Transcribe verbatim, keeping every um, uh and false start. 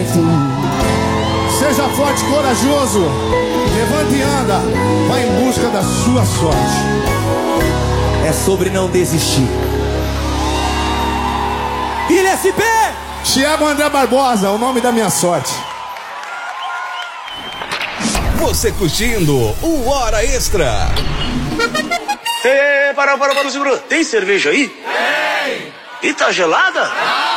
fim. Seja forte e corajoso. Levante e anda. Vai em busca da sua sorte. É sobre não desistir. Ilha S P! Thiago André Barbosa, o nome da minha sorte. Você curtindo o Hora Extra. Ei, para, para, para, segura. Tem cerveja aí? Tem. E tá gelada?